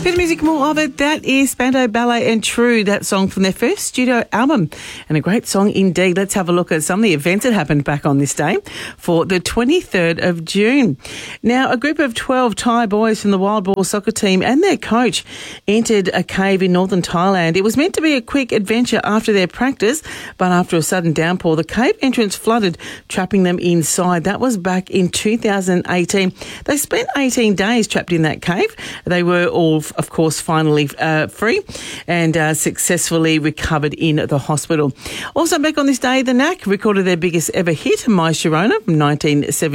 Bit of music, more of it. That is Spandau Ballet and True, that song from their first studio album. And a great song indeed. Let's have a look at some of the events that happened back on this day for the 23rd of June. Now, a group of 12 Thai boys from the Wild Ball soccer team and their coach entered a cave in northern Thailand. It was meant to be a quick adventure after their practice, but after a sudden downpour, the cave entrance flooded, trapping them inside. That was back in 2018. They spent 18 days trapped in that cave. They were all, of course, finally free and successfully recovered in the hospital. Also back on this day, the Knack recorded their biggest ever hit, My Sharona, from 1970.